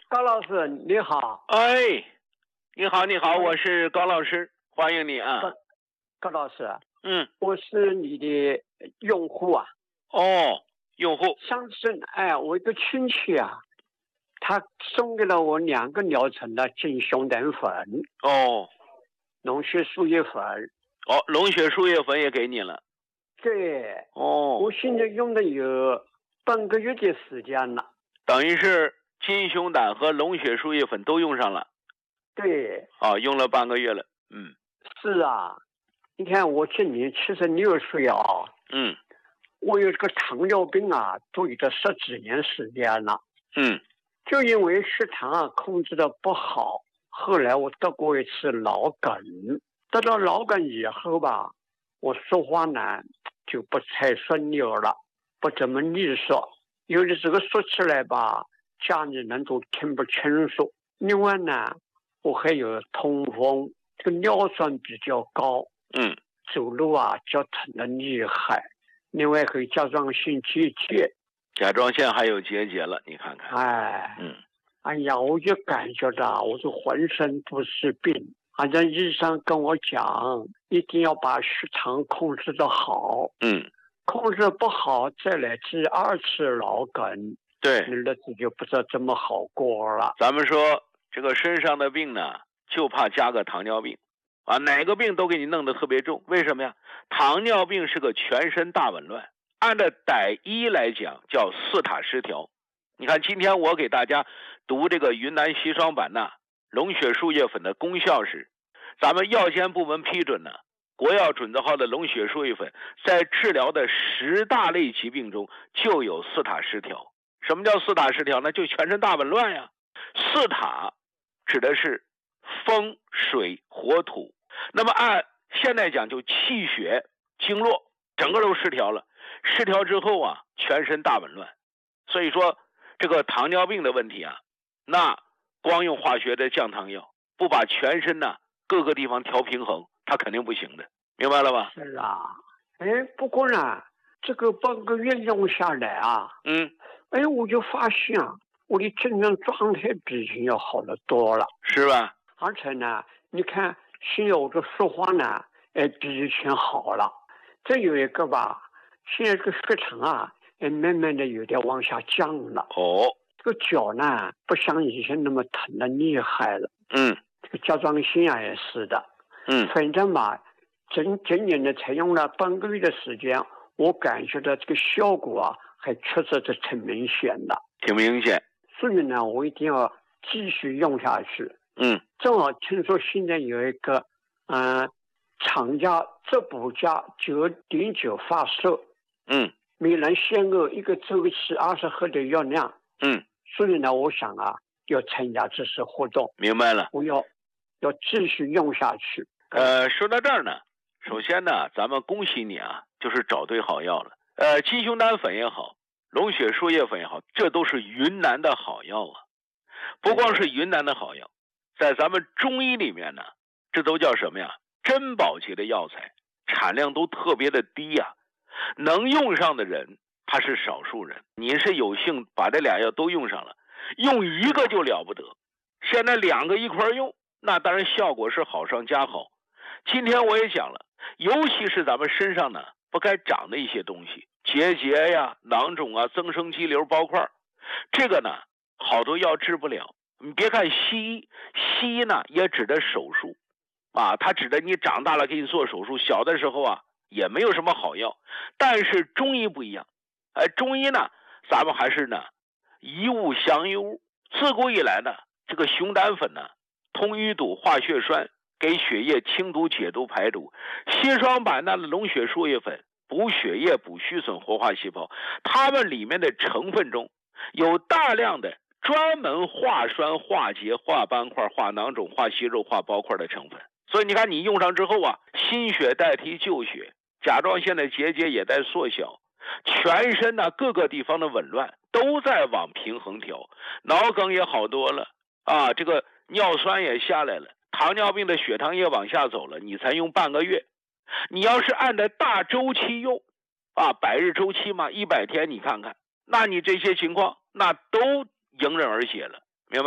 高老师你好。 哎，你好，你好，我是高老师，欢迎你啊。 高老师， 我是你的用户啊。 哦，用户。 上次我一个亲戚啊，他送给了我2个疗程的金熊胆粉。 哦， 龙血树叶粉。 哦，龙血树叶粉也给你了。 对。 哦， 我现在用的有半个月的时间了。 等于是金熊胆和龙血树叶粉都用上了。 对。 用了半个月了。 是啊，你看我今年76岁啊。我有这个糖尿病啊，都有这10几年时间了。就因为血糖啊控制的不好，后来我得过一次脑梗。得到脑梗以后吧，我说话呢就不太顺溜了，不怎么利索，有的时候说起来吧，家里人都听不清楚。另外呢，我还有痛风，这个尿酸比较高。走路啊脚疼的厉害。另外还有甲状腺结节。 甲状腺还有结节了，你看看。 哎呀，我就感觉到我这浑身都是病。反正医生跟我讲，一定要把血糖控制得好。控制不好再来第2次脑梗， 对， 日子就不知道怎么好过了。 咱们说这个身上的病呢，就怕加个糖尿病啊，哪个病都给你弄得特别重。为什么呀？糖尿病是个全身大紊乱，按照傣医来讲叫4塔失调。你看今天我给大家读这个云南硒霜版钠龙血树叶粉的功效时，咱们药监部门批准呢，国药准字号的龙血树叶粉在治疗的10大类疾病中就有4塔失调。什么叫4塔失调呢？就全身大紊乱呀。4塔指的是风水火土，那么按现在讲就气血经络整个都失调了。失调之后啊，全身大紊乱。所以说这个糖尿病的问题啊，那光用化学的降糖药，不把全身呢各个地方调平衡，它肯定不行的，明白了吧？ 是啊。不过呢，这个半个月用下来啊，我就发现啊，我的精神状态比以前要好得多了， 是吧？ 而且呢，你看现在我的说话呢，比以前好了。再有一个吧，现在这个血糖啊，慢慢的有点往下降了。这个脚呢，不像以前那么疼的厉害了。这个甲状腺啊也是的。反正嘛，今年呢才用了半个月的时间，我感觉到这个效果啊，还确实是挺明显的。 挺明显。 所以呢，我一定要继续用下去。正好听说现在有一个厂家质补价9.9发售。每人限购1个周期20克的药量。所以呢，我想啊，要参加这次活动。 明白了。 我要继续用下去。 说到这儿呢，首先呢，咱们恭喜你啊，就是找对好药了。金熊胆粉也好，龙血树叶粉也好，这都是云南的好药啊。不光是云南的好药，在咱们中医里面呢，这都叫什么呀？珍宝级的药材，产量都特别的低呀。能用上的人他是少数人，你是有幸把这俩药都用上了，用一个就了不得，现在2个一块用，那当然效果是好上加好。今天我也讲了，尤其是咱们身上呢不该长的一些东西，结节呀、囊肿啊、增生肌瘤、包块，这个呢好多药治不了。你别看西医呢也指的手术啊，它指的你长大了给你做手术，小的时候啊也没有什么好药。但是中医不一样，中医呢咱们还是呢一物降一物。自古以来呢，这个熊胆粉呢通淤堵、化血栓，给血液清毒解毒排毒。硒霜版钠的龙血树叶粉补血液、补虚损、活化细胞。它们里面的成分中有大量的专门化栓、化结、化斑块、化囊肿、化息肉、化包块的成分。所以你看你用上之后啊，新血代替旧血，甲状腺的结节也在缩小，全身呢各个地方的紊乱都在往平衡调，脑梗也好多了啊，这个尿酸也下来了，糖尿病的血糖也往下走了。你才用半个月，你要是按照大周期用啊，100日周期嘛，100天，你看看，那你这些情况那都迎刃而解了。